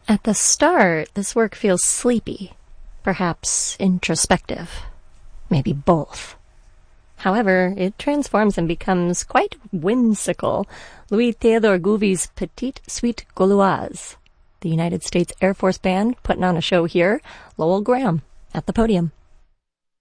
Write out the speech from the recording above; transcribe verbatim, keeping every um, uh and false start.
At the start, this work feels sleepy, perhaps introspective, maybe both. However, it transforms and becomes quite whimsical. Louis Theodore Gouvy's Petite Suite Gauloise. The United States Air Force Band putting on a show here. Lowell Graham at the podium.